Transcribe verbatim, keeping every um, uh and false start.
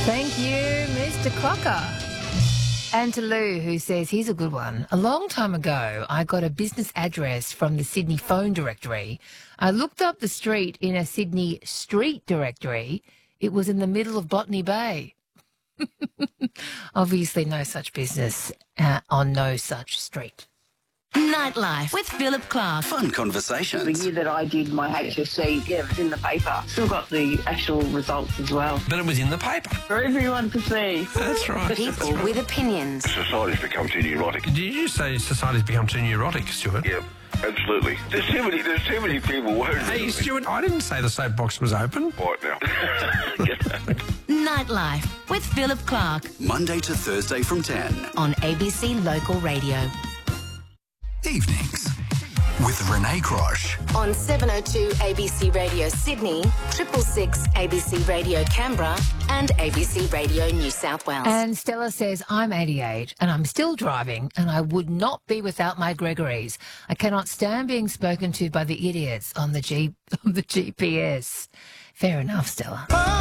Thank you, Mister Clocker. And to Lou, who says, here's a good one. A long time ago, I got a business address from the Sydney phone directory. I looked up the street in a Sydney street directory. It was in the middle of Botany Bay. Obviously no such business uh, on no such street. Nightlife with Philip Clark. Fun conversations. The year that I did my H S C, yeah, it was in the paper. Still got the actual results as well. But it was in the paper. For everyone to see. That's right. People with opinions. Society's become too neurotic. Did you say society's become too neurotic, Stuart? Yep, absolutely. There's too many, there's too many people worried. Hey, Stuart, I didn't say the soapbox was open. Right now. Nightlife with Philip Clark Monday to Thursday from ten. on A B C Local Radio. Evenings with Renee Crosh. On seven oh two A B C Radio Sydney, triple six A B C Radio Canberra and A B C Radio New South Wales. And Stella says, I'm eighty-eight and I'm still driving and I would not be without my Gregory's. I cannot stand being spoken to by the idiots on the G on the G P S. Fair enough, Stella.